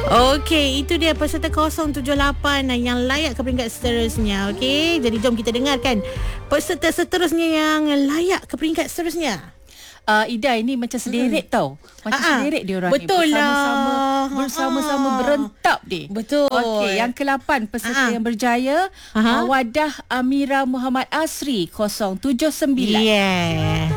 Okey, itu dia peserta 078 yang layak ke peringkat seterusnya. Okey, jadi jom kita dengarkan peserta seterusnya yang layak ke peringkat seterusnya. Ida, ini macam sederet tau. Macam sederet dia orang betul ni. lah. Bersama-sama berentap dia. Betul. Okey, yang ke-8 peserta yang berjaya, Wadah Amira Muhammad Asri 079. Yeah.